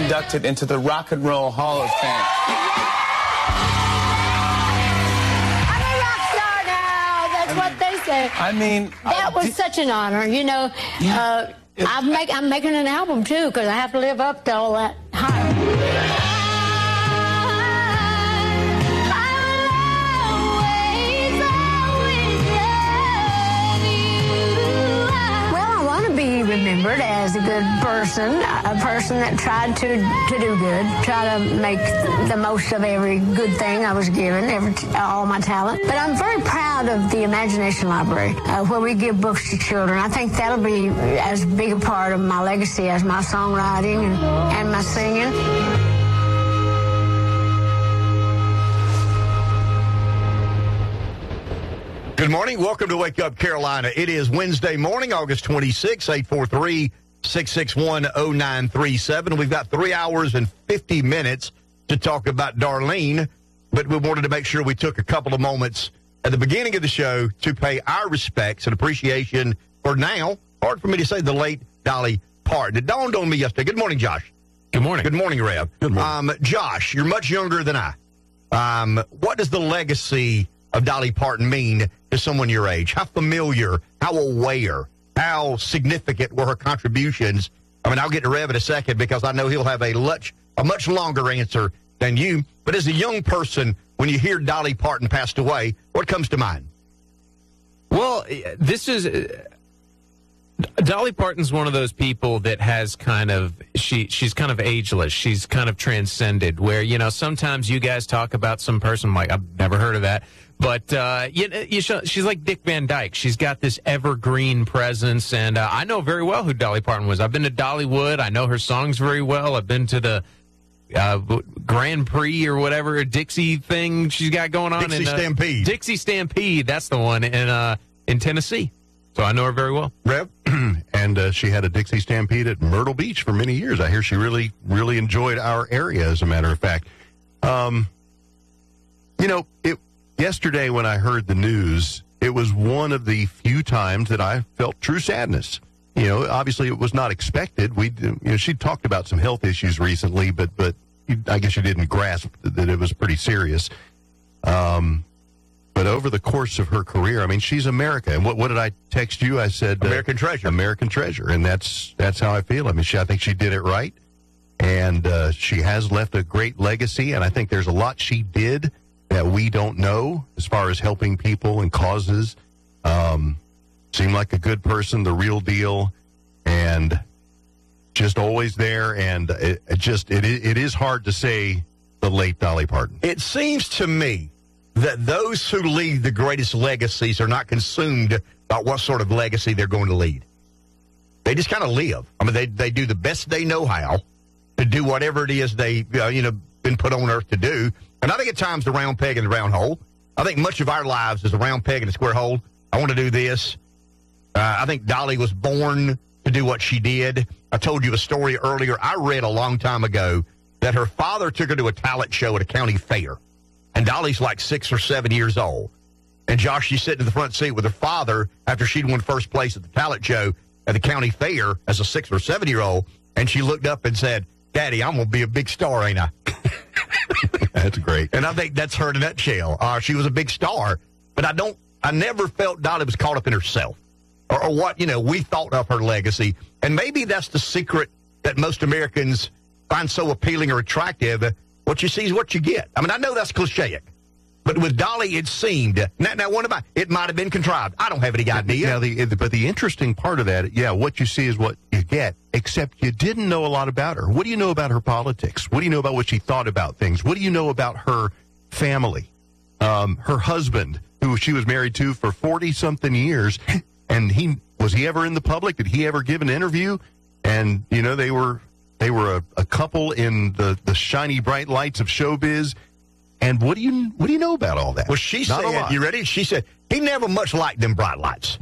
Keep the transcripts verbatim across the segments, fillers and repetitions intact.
inducted into the Rock and Roll Hall of Fame. I'm a rock star now. That's I mean, what they say. I mean, that uh, was such an honor. You know, yeah, uh, it, I'm, make, I'm making an album too because I have to live up to all that hype. Remembered as a good person, a person that tried to, to do good, try to make the most of every good thing I was given, every, all my talent. But I'm very proud of the Imagination Library, uh, where we give books to children. I think that'll be as big a part of my legacy as my songwriting and, and my singing. Good morning. Welcome to Wake Up Carolina. It is Wednesday morning, August twenty-sixth, eight four three, six six one, zero nine three seven. We've got three hours and fifty minutes to talk about Darlene, but we wanted to make sure we took a couple of moments at the beginning of the show to pay our respects and appreciation for now, hard for me to say, the late Dolly Parton. It dawned on me yesterday. Good morning, Josh. Good morning. Good morning, Rev. Good morning. Um, Josh, you're much younger than I. Um, what does the legacy of Dolly Parton mean to someone your age? How familiar, how aware, how significant were her contributions? I mean, I'll get to Rev in a second because I know he'll have a much, a much longer answer than you. But as a young person, when you hear Dolly Parton passed away, what comes to mind? Well, this is... Uh, Dolly Parton's one of those people that has kind of, she she's kind of ageless. She's kind of transcended where, you know, sometimes you guys talk about some person, like, I've never heard of that. But uh, you, you should, she's like Dick Van Dyke. She's got this evergreen presence, and uh, I know very well who Dolly Parton was. I've been to Dollywood. I know her songs very well. I've been to the uh, Grand Prix or whatever Dixie thing she's got going on. Dixie in, uh, Stampede. Dixie Stampede, that's the one in uh, in Tennessee. So I know her very well. Rev? And uh, she had a Dixie Stampede at Myrtle Beach for many years. I hear she really, really enjoyed our area, as a matter of fact. Um, you know, it yesterday when I heard the news, it was one of the few times that I felt true sadness. You know, obviously it was not expected. We, you know, she talked about some health issues recently, but but you, I guess you didn't grasp that it was pretty serious. Um, but over the course of her career, I mean, she's America. And what what did I text you? I said American uh, treasure. American treasure, and that's that's how I feel. I mean, she, I think she did it right, and uh, she has left a great legacy. And I think there's a lot she did that we don't know as far as helping people and causes. Um, seemed like a good person, the real deal, and just always there. And it, it just it it is hard to say the late Dolly Parton. It seems to me that those who leave the greatest legacies are not consumed by what sort of legacy they're going to lead. They just kind of live. I mean, they they do the best they know how to do whatever it is they uh, you know been put on earth to do. And I think at times the round peg in the round hole. I think much of our lives is a round peg in a square hole. I want to do this. Uh, I think Dolly was born to do what she did. I told you a story earlier. I read a long time ago that her father took her to a talent show at a county fair. And Dolly's like six or seven years old. And Josh, she's sitting in the front seat with her father after she'd won first place at the talent show at the county fair as a six or seven-year-old. And she looked up and said, "Daddy, I'm going to be a big star, ain't I?" That's great. And I think that's her in a nutshell. Uh, she was a big star. But I don't, I never felt Dolly was caught up in herself or, or what, you know, we thought of her legacy. And maybe that's the secret that most Americans find so appealing or attractive. What you see is what you get. I mean, I know that's cliche, but with Dolly, it seemed. Now, now what about it? Might have been contrived. I don't have any idea. Now, the, but the interesting part of that, yeah, what you see is what you get, except you didn't know a lot about her. What do you know about her politics? What do you know about what she thought about things? What do you know about her family? Um, her husband, who she was married to for forty-something years, and he was he ever in the public? Did he ever give an interview? And, you know, they were... They were a, a couple in the, the shiny, bright lights of showbiz. And what do you what do you know about all that? Well, she Not said, you ready? She said, he never much liked them bright lights.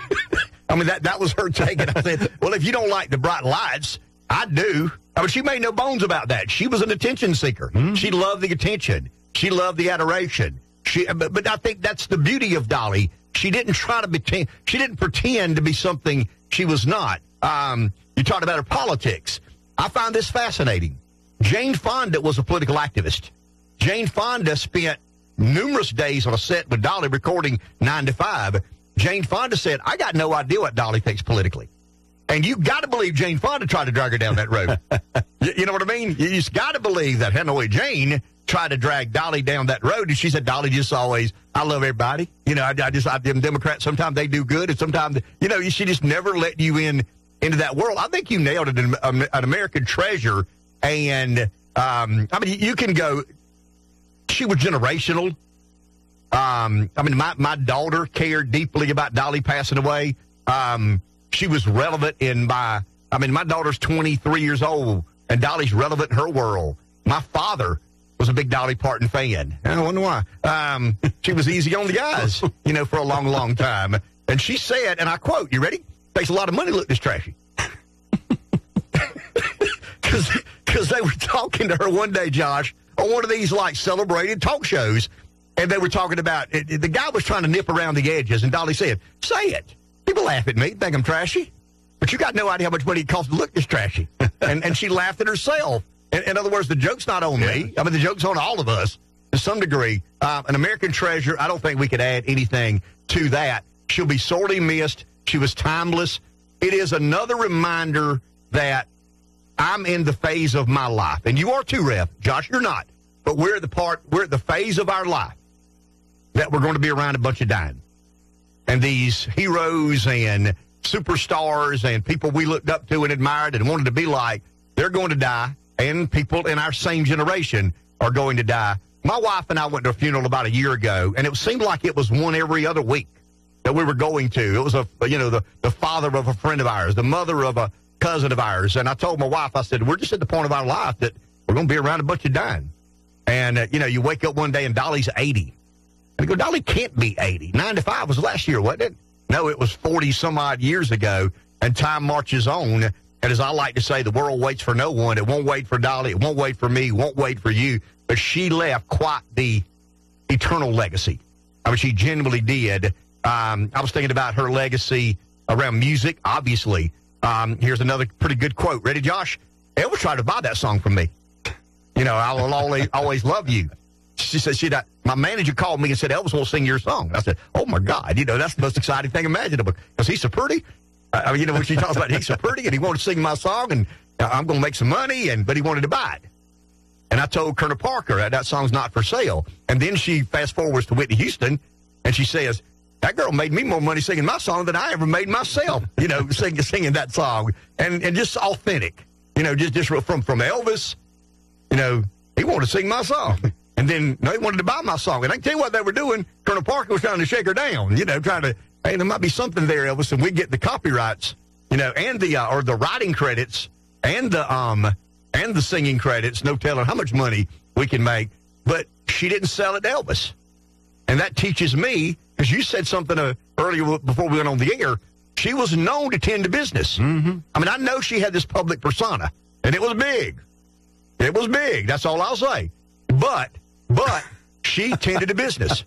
I mean, that, that was her take. And I said, well, if you don't like the bright lights, I do. I mean, she made no bones about that. She was an attention seeker. Mm-hmm. She loved the attention. She loved the adoration. She, but, but I think that's the beauty of Dolly. She didn't try to pretend. She didn't pretend to be something she was not. Um, you talked about her politics. I find this fascinating. Jane Fonda was a political activist. Jane Fonda spent numerous days on a set with Dolly recording nine to five. Jane Fonda said, I got no idea what Dolly thinks politically. And you got to believe Jane Fonda tried to drag her down that road. you, you know what I mean? You just got to believe that Hanoi Jane tried to drag Dolly down that road. And she said, Dolly just always, I love everybody. You know, I, I just, I, them Democrats, sometimes they do good. And sometimes, you know, she just never let you in into that world. I think you nailed it, an, an American treasure. And, um, I mean, you can go, she was generational. Um, I mean, my, my daughter cared deeply about Dolly passing away. Um, she was relevant in my, I mean, my daughter's twenty-three years old, and Dolly's relevant in her world. My father was a big Dolly Parton fan. I wonder why. Um, she was easy on the eyes, you know, for a long, long time. And she said, and I quote, you ready? Takes a lot of money to look this trashy. Because they were talking to her one day, Josh, on one of these, like, celebrated talk shows, and they were talking about, it, it, the guy was trying to nip around the edges, and Dolly said, say it. People laugh at me, think I'm trashy, but you got no idea how much money it costs to look this trashy. and, and she laughed at herself. In, in other words, the joke's not on me. I mean, the joke's on all of us to some degree. Uh, an American treasure, I don't think we could add anything to that. She'll be sorely missed. She was timeless. It is another reminder that I'm in the phase of my life. And you are too, Rev. Josh, you're not. But we're at the part, we're at the phase of our life that we're going to be around a bunch of dying. And these heroes and superstars and people we looked up to and admired and wanted to be like, they're going to die. And people in our same generation are going to die. My wife and I went to a funeral about a year ago, and it seemed like it was one every other week that we were going to. It was, a you know, the, the father of a friend of ours, the mother of a cousin of ours. And I told my wife, I said, we're just at the point of our life that we're going to be around a bunch of dying. And, uh, you know, you wake up one day and Dolly's eighty. And I go, Dolly can't be eighty. Nine to five was last year, wasn't it? No, it was forty some odd years ago. And time marches on. And as I like to say, the world waits for no one. It won't wait for Dolly. It won't wait for me. It won't wait for you. But she left quite the eternal legacy. I mean, she genuinely did. Um, I was thinking about her legacy around music, obviously. Um, here's another pretty good quote. Ready, Josh? Elvis tried to buy that song from me. You know, I will always, always love you. She said, she, my manager called me and said, Elvis will sing your song. I said, oh, my God. You know, that's the most exciting thing imaginable. Because he's so pretty. I mean, you know, when she talks about he's so pretty and he wanted to sing my song and I'm going to make some money, and but he wanted to buy it. And I told Colonel Parker that, that song's not for sale. And then she fast forwards to Whitney Houston, and she says, that girl made me more money singing my song than I ever made myself, you know, singing, singing that song. And and just authentic, you know, just, just from, from Elvis, you know, he wanted to sing my song. And then, no, he wanted to buy my song. And I can tell you what they were doing. Colonel Parker was trying to shake her down, you know, trying to, hey, there might be something there, Elvis, and we get the copyrights, you know, and the, uh, or the writing credits and the, um, and the singing credits, no telling how much money we can make. But she didn't sell it to Elvis. And that teaches me, because you said something uh, earlier before we went on the air, she was known to tend to business. Mm-hmm. I mean, I know she had this public persona, and it was big. It was big. That's all I'll say. But, but she tended to business.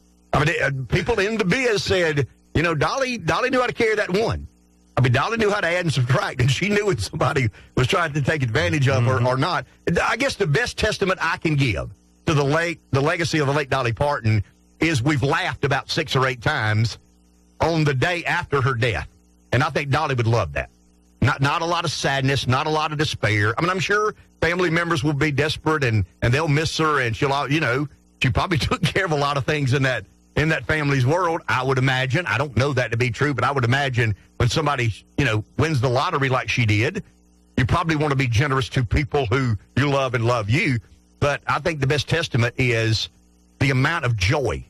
I mean, uh, people in the biz said, you know, Dolly, Dolly knew how to carry that one. I mean, Dolly knew how to add and subtract, and she knew when somebody was trying to take advantage of mm-hmm. her or not. I guess the best testament I can give to the late, the legacy of the late Dolly Parton is we've laughed about six or eight times on the day after her death. And I think Dolly would love that. Not not a lot of sadness, not a lot of despair. I mean, I'm sure family members will be desperate and, and they'll miss her, and she'll, you know, she probably took care of a lot of things in that in that family's world, I would imagine. I don't know that to be true, but I would imagine when somebody, you know, wins the lottery like she did, you probably want to be generous to people who you love and love you. But I think the best testament is the amount of joy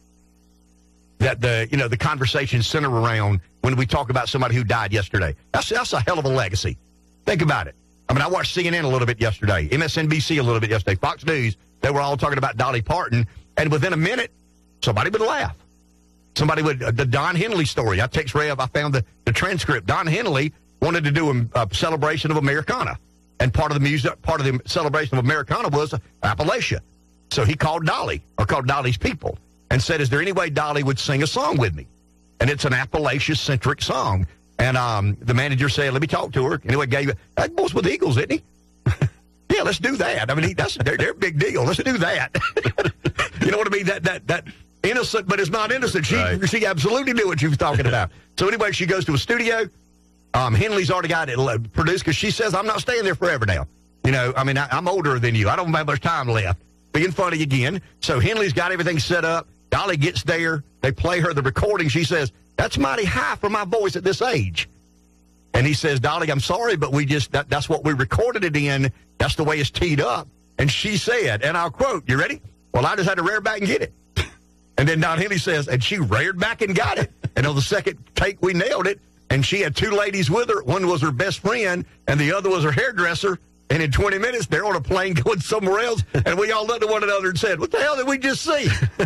that the, you know, the conversation center around when we talk about somebody who died yesterday. That's, that's a hell of a legacy. Think about it. I mean, I watched C N N a little bit yesterday, M S N B C a little bit yesterday, Fox News. They were all talking about Dolly Parton, and within a minute, somebody would laugh. Somebody would, uh, the Don Henley story. I text Rev, I found the, the transcript. Don Henley wanted to do a, a celebration of Americana, and part of the music, part of the celebration of Americana was Appalachia. So he called Dolly, or called Dolly's people, and said, is there any way Dolly would sing a song with me? And it's an Appalachia-centric song. And um, the manager said, let me talk to her. Anyway, gave that boy's with the Eagles, isn't he? Yeah, let's do that. I mean, that's they're, they're a big deal. Let's do that. You know what I mean? That that that innocent, but it's not innocent. She right. she absolutely knew what she was talking about. So anyway, she goes to a studio. Um, Henley's already got it produced because she says, I'm not staying there forever now. You know, I mean, I, I'm older than you. I don't have much time left. Being funny again. So Henley's got everything set up. Dolly gets there. They play her the recording. She says, that's mighty high for my voice at this age. And he says, Dolly, I'm sorry, but we just, that, that's what we recorded it in. That's the way it's teed up. And she said, and I'll quote, you ready? Well, I just had to rear back and get it. And then Don Henley says, and she reared back and got it. And on the second take, we nailed it. And she had two ladies with her. One was her best friend, and the other was her hairdresser. And in twenty minutes, they're on a plane going somewhere else. And we all looked at one another and said, what the hell did we just see?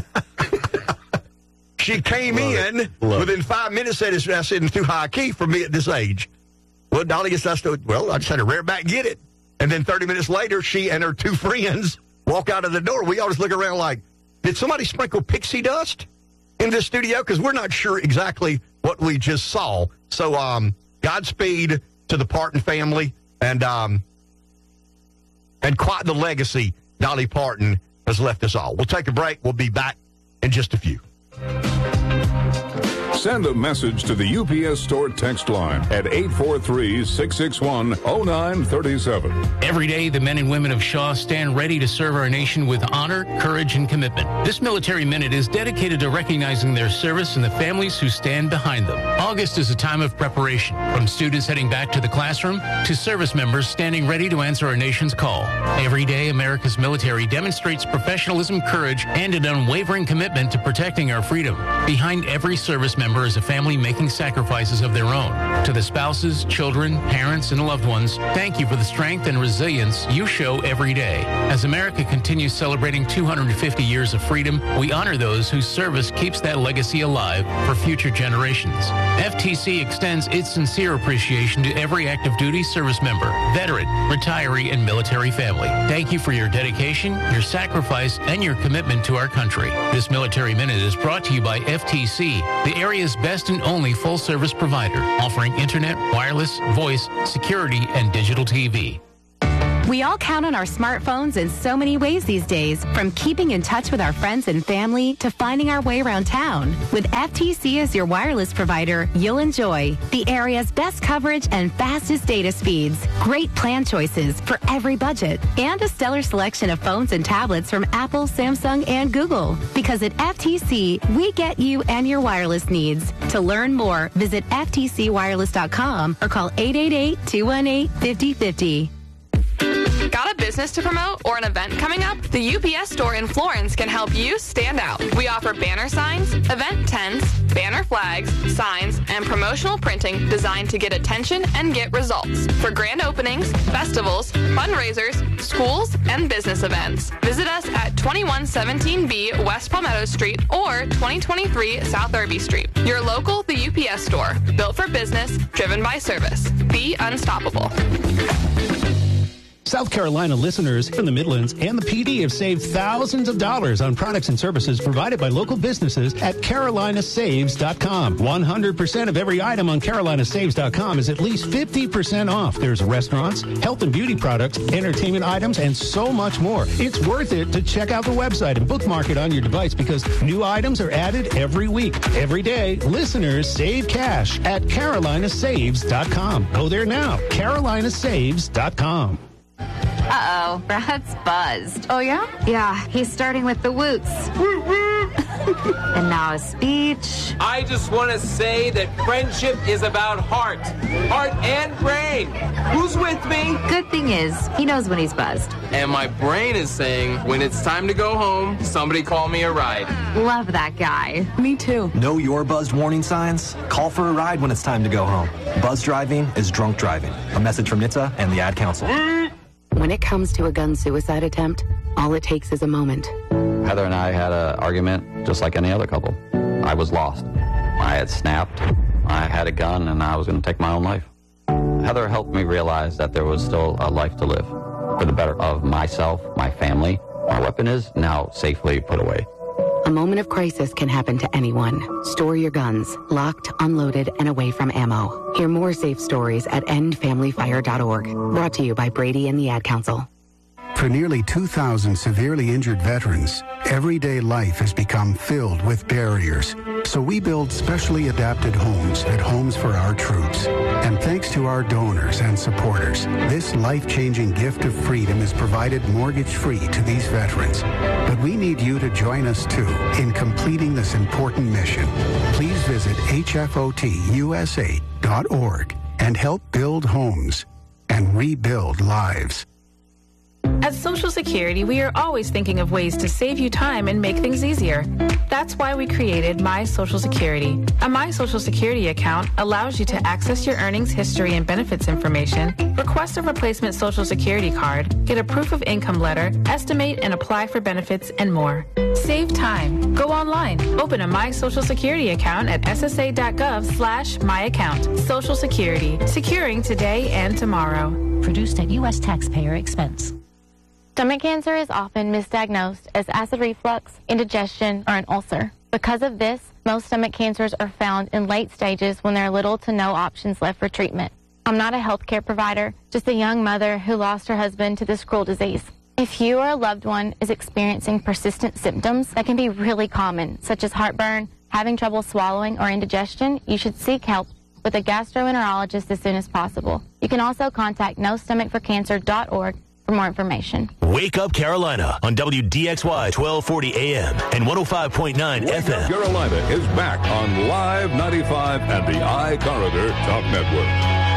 She came Love in Love within five minutes, said, I said, it's too high key for me at this age. Well, Dolly gets us to, well, I just had to rear back and get it. And then thirty minutes later, she and her two friends walk out of the door. We all just look around like, did somebody sprinkle pixie dust in this studio? Because we're not sure exactly what we just saw. So, um, Godspeed to the Parton family, and um, and quite the legacy Dolly Parton has left us all. We'll take a break. We'll be back in just a few. Send a message to the U P S Store text line at eight four three, six six one, zero nine three seven. Every day, the men and women of Shaw stand ready to serve our nation with honor, courage, and commitment. This Military Minute is dedicated to recognizing their service and the families who stand behind them. August is a time of preparation, from students heading back to the classroom to service members standing ready to answer our nation's call. Every day, America's military demonstrates professionalism, courage, and an unwavering commitment to protecting our freedom. Behind every service member is a family making sacrifices of their own. To the spouses, children, parents, and loved ones, thank you for the strength and resilience you show every day. As America continues celebrating two hundred fifty years of freedom, we honor those whose service keeps that legacy alive for future generations. F T C extends its sincere appreciation to every active duty service member, veteran, retiree, and military family. Thank you for your dedication, your sacrifice, and your commitment to our country. This Military Minute is brought to you by F T C, the area's best and only full-service provider, offering internet, wireless, voice, security, and digital T V. We all count on our smartphones in so many ways these days, from keeping in touch with our friends and family to finding our way around town. With F T C as your wireless provider, you'll enjoy the area's best coverage and fastest data speeds, great plan choices for every budget, and a stellar selection of phones and tablets from Apple, Samsung, and Google. Because at F T C, we get you and your wireless needs. To learn more, visit F T C wireless dot com or call eight eight eight, two one eight, five zero five zero. Got a business to promote or an event coming up? The U P S Store in Florence can help you stand out. We offer banner signs, event tents, banner flags, signs, and promotional printing designed to get attention and get results for grand openings, festivals, fundraisers, schools, and business events. Visit us at twenty-one seventeen B West Palmetto Street or twenty twenty-three South Irby Street. Your local, the U P S Store. Built for business, driven by service. Be unstoppable. South Carolina listeners from the Midlands and the P D have saved thousands of dollars on products and services provided by local businesses at Carolina Saves dot com. one hundred percent of every item on Carolina Saves dot com is at least fifty percent off. There's restaurants, health and beauty products, entertainment items, and so much more. It's worth it to check out the website and bookmark it on your device because new items are added every week. Every day, listeners save cash at Carolina Saves dot com. Go there now, Carolina Saves dot com. Uh-oh, Brad's buzzed. Oh, yeah? Yeah, he's starting with the woots. And now a speech. I just want to say that friendship is about heart. Heart and brain. Who's with me? Good thing is, he knows when he's buzzed. And my brain is saying, when it's time to go home, somebody call me a ride. Love that guy. Me too. Know your buzzed warning signs? Call for a ride when it's time to go home. Buzz driving is drunk driving. A message from N H T S A and the Ad Council. When it comes to a gun suicide attempt, all it takes is a moment. Heather and I had an argument just like any other couple. I was lost. I had snapped. I had a gun, and I was going to take my own life. Heather helped me realize that there was still a life to live for the better of myself, my family. My weapon is now safely put away. A moment of crisis can happen to anyone. Store your guns, locked, unloaded, and away from ammo. Hear more safe stories at end family fire dot org. Brought to you by Brady and the Ad Council. For nearly two thousand severely injured veterans, everyday life has become filled with barriers. So we build specially adapted homes at Homes for Our Troops. And thanks to our donors and supporters, this life-changing gift of freedom is provided mortgage-free to these veterans. But we need you to join us, too, in completing this important mission. Please visit H F O T U S A dot org and help build homes and rebuild lives. At Social Security, we are always thinking of ways to save you time and make things easier. That's why we created My Social Security. A My Social Security account allows you to access your earnings history and benefits information, request a replacement Social Security card, get a proof of income letter, estimate and apply for benefits, and more. Save time. Go online. Open a My Social Security account at S S A dot gov slash my account. Social Security. Securing today and tomorrow. Produced at U S taxpayer expense. Stomach cancer is often misdiagnosed as acid reflux, indigestion, or an ulcer. Because of this, most stomach cancers are found in late stages when there are little to no options left for treatment. I'm not a healthcare provider, just a young mother who lost her husband to this cruel disease. If you or a loved one is experiencing persistent symptoms that can be really common, such as heartburn, having trouble swallowing, or indigestion, you should seek help with a gastroenterologist as soon as possible. You can also contact no stomach for cancer dot org for more information. Wake Up Carolina on W D X Y twelve forty A M and one oh five point nine F M. Carolina is back on Live ninety-five and the iCorridor Talk Network.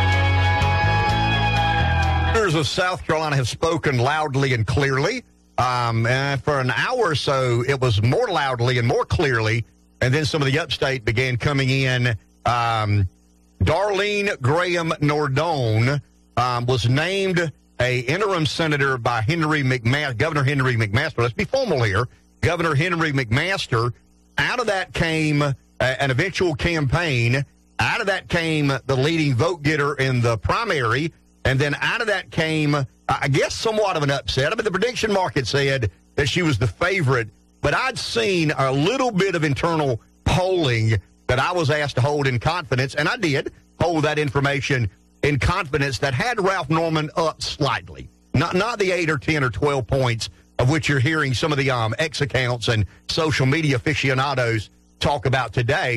Senators of South Carolina have spoken loudly and clearly. Um, and for an hour or so, it was more loudly and more clearly. And then some of the upstate began coming in. Um, Darlene Graham Nordone um, was named a interim senator by Henry McMaster, Governor Henry McMaster. Let's be formal here. Governor Henry McMaster. Out of that came a, an eventual campaign. Out of that came the leading vote getter in the primary. And then out of that came, I guess, somewhat of an upset. I mean, the prediction market said that she was the favorite. But I'd seen a little bit of internal polling that I was asked to hold in confidence. And I did hold that information in confidence that had Ralph Norman up slightly. Not not the eight or ten or twelve points of which you're hearing some of the um, X accounts and social media aficionados talk about today.